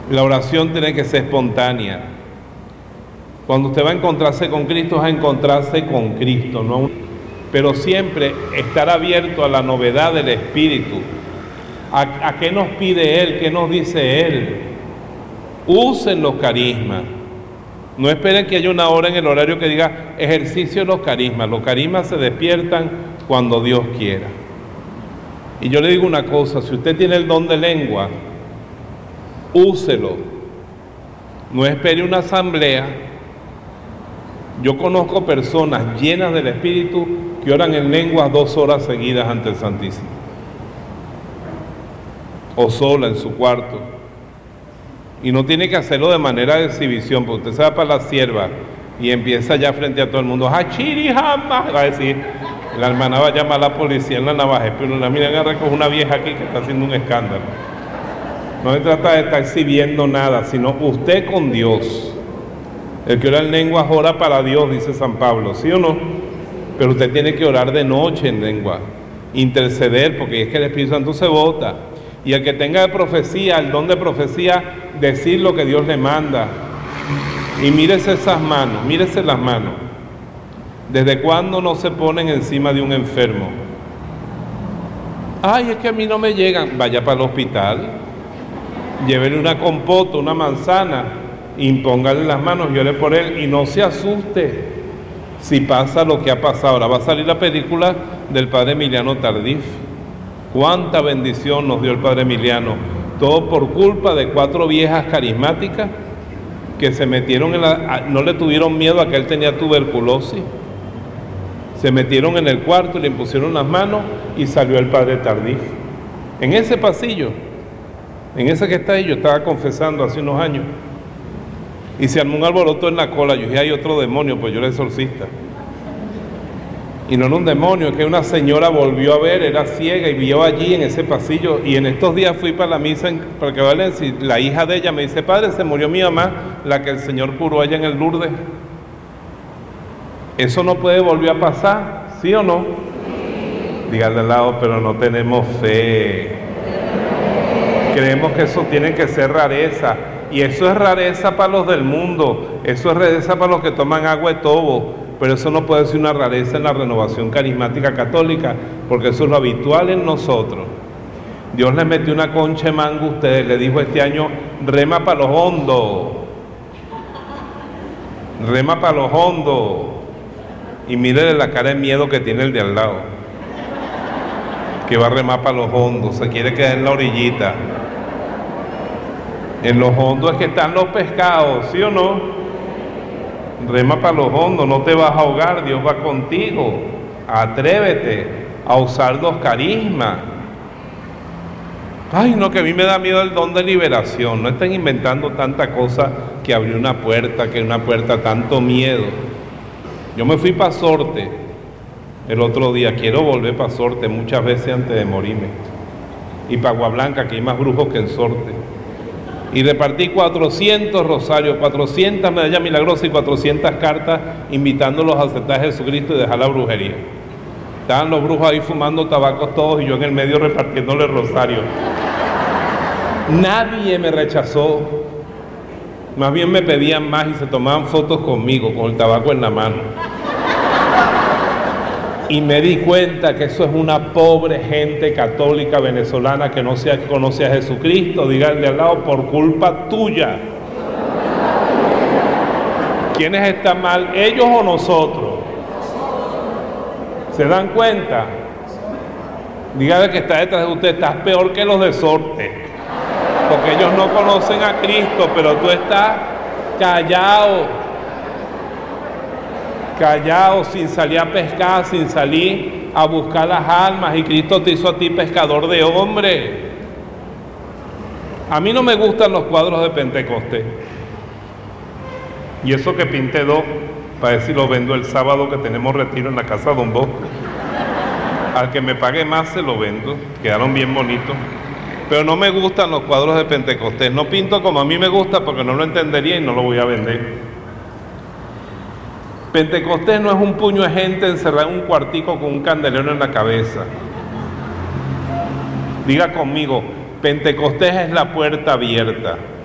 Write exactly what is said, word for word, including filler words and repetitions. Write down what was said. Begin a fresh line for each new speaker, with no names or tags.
La oración tiene que ser espontánea. Cuando usted va a encontrarse con Cristo, es a encontrarse con Cristo, ¿no? Pero siempre estar abierto a la novedad del Espíritu. ¿A, a qué nos pide Él? ¿Qué nos dice Él? Usen los carismas. No esperen que haya una hora en el horario que diga ejercicio de los carismas. Los carismas se despiertan cuando Dios quiera. Y yo le digo una cosa, si usted tiene el don de lengua, úselo. No espere una asamblea. Yo conozco personas llenas del Espíritu que oran en lenguas dos horas seguidas ante el Santísimo. O sola en su cuarto. Y no tiene que hacerlo de manera de exhibición, porque usted se va para la sierva y empieza ya frente a todo el mundo, ¡Hachiri jamás! Va a decir, la hermana va a llamar a la policía en la navaja, pero la miran a recoger una vieja aquí que está haciendo un escándalo. No se trata de estar exhibiendo nada, sino usted con Dios. El que ora en lenguas ora para Dios, dice San Pablo, ¿sí o no? Pero usted tiene que orar de noche en lengua, interceder, porque es que el Espíritu Santo se vota. Y el que tenga profecía, el don de profecía, decir lo que Dios le manda. Y mírese esas manos, mírese las manos. ¿Desde cuándo no se ponen encima de un enfermo? Ay, es que a mí no me llegan. Vaya para el hospital, llévele una compota, una manzana, impóngale las manos, llore por él y no se asuste si pasa lo que ha pasado. Ahora va a salir la película del padre Emiliano Tardif. Cuánta bendición nos dio el padre Emiliano, todo por culpa de cuatro viejas carismáticas que se metieron en la, no le tuvieron miedo a que él tenía tuberculosis, se metieron en el cuarto y le impusieron las manos y salió el padre Tardif. En ese pasillo, en ese que está ahí, yo estaba confesando hace unos años y se armó un alboroto en la cola. Yo dije, hay otro demonio, pues yo era exorcista. Y no era un demonio, es que una señora volvió a ver, era ciega y vio allí en ese pasillo. Y en estos días fui para la misa, en, para que valen, si la hija de ella me dice, padre, se murió mi mamá, la que el Señor curó allá en el Lourdes. ¿Eso no puede volver a pasar? ¿Sí o no? Dígale al lado, pero no tenemos fe. Creemos que eso tiene que ser rareza. Y eso es rareza para los del mundo. Eso es rareza para los que toman agua de tobo. Pero eso no puede ser una rareza en la renovación carismática católica, porque eso es lo habitual en nosotros. Dios le metió una concha de mango a ustedes, le dijo este año, rema para los hondos, rema para los hondos, y mírele la cara de miedo que tiene el de al lado, que va a remar para los hondos, se quiere quedar en la orillita. En los hondos es que están los pescados, ¿sí o no? Rema para los hondos, no te vas a ahogar, Dios va contigo. Atrévete a usar los carismas. Ay, no, que a mí me da miedo el don de liberación. No estén inventando tanta cosa que abrió una puerta, que una puerta, tanto miedo. Yo me fui para Sorte el otro día, quiero volver para Sorte muchas veces antes de morirme. Y para Agua Blanca, que hay más brujos que en Sorte. Y repartí cuatrocientos rosarios, cuatrocientas medallas milagrosas y cuatrocientas cartas invitándolos a aceptar a Jesucristo y dejar la brujería. Estaban los brujos ahí fumando tabacos todos y yo en el medio repartiéndoles rosarios. Nadie me rechazó. Más bien me pedían más y se tomaban fotos conmigo, con el tabaco en la mano. Y me di cuenta que eso es una pobre gente católica venezolana que no se conoce a Jesucristo. Díganle al lado, por culpa tuya. ¿Quiénes están mal, ellos o nosotros? ¿Se dan cuenta? Dígale que está detrás de usted, estás peor que los de Sorte. Porque ellos no conocen a Cristo, pero tú estás callado. Callado, sin salir a pescar, sin salir a buscar las almas, y Cristo te hizo a ti pescador de hombres. A mí no me gustan los cuadros de Pentecostés, y eso que pinté dos, para ver si lo vendo el sábado que tenemos retiro en la casa de Don Bosco. Al que me pague más se lo vendo, quedaron bien bonitos. Pero no me gustan los cuadros de Pentecostés, no pinto como a mí me gusta porque no lo entendería y no lo voy a vender. Pentecostés no es un puño de gente encerrada en un cuartico con un candelero en la cabeza. Diga conmigo, Pentecostés es la puerta abierta.